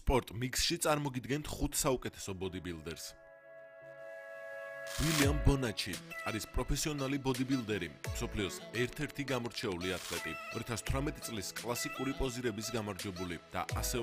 სპორტ მიქსში წარმოგიდგენთ 5 საუკეთესო ბოდიბილდერს. ვილიამ ბონაჩი არის პროფესიონალი ბოდიბილდერი, მსოფლიოს ერთ-ერთი გამორჩეული ათლეტი, 2018 წლის კლასიკური პოზირების გამარჯვებული და ასევე